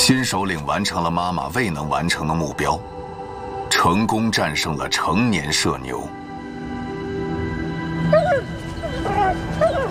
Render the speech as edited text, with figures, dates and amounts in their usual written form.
新首领完成了妈妈未能完成的目标，成功战胜了成年社牛。